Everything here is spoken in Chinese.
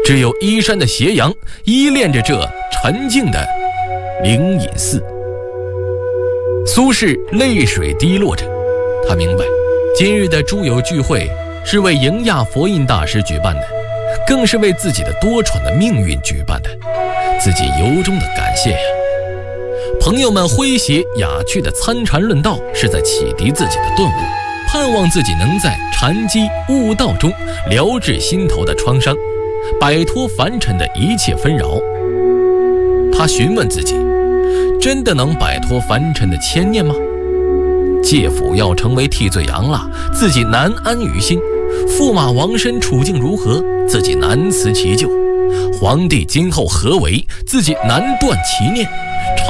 只有依山的斜阳依恋着这沉静的灵隐寺。苏轼泪水滴落着，他明白今日的诸友聚会是为迎亚佛印大师举办的，更是为自己的多舛的命运举办的，自己由衷的感谢呀。朋友们诙谐雅趣的参禅论道，是在启迪自己的顿悟，盼望自己能在禅机悟道中疗治心头的创伤，摆脱凡尘的一切纷扰。他询问自己，真的能摆脱凡尘的牵念吗？介甫要成为替罪羊了，自己难安于心；驸马王申处境如何，自己难辞其咎；皇帝今后何为，自己难断其念。